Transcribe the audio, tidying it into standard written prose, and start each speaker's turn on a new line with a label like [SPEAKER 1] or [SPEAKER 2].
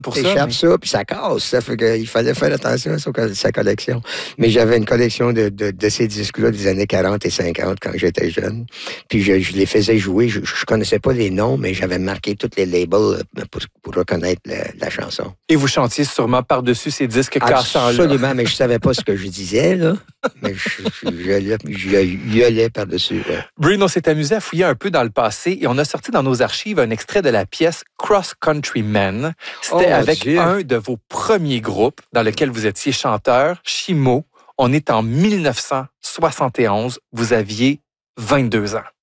[SPEAKER 1] pour
[SPEAKER 2] T'échappes ça, puis ça casse. Ça fait qu'il fallait faire attention à sa collection. Mais j'avais une collection de ces disques-là des années 40 et 50 quand j'étais jeune. Puis je les faisais jouer. Je connaissais pas les noms, mais j'avais marqué tous les labels pour reconnaître la chanson.
[SPEAKER 1] Et vous chantiez sûrement par-dessus ces disques cassants-là.
[SPEAKER 2] Absolument, mais je savais pas ce que je disais, là. Mais je allais par-dessus. Ouais.
[SPEAKER 1] Breen, on s'est amusé à fouiller un peu dans le passé et on a sorti dans nos archives un extrait de la pièce Cross Country Men. C'était avec un de vos premiers groupes dans lequel vous étiez chanteur, Chimo. On est en 1971. Vous aviez 22 ans.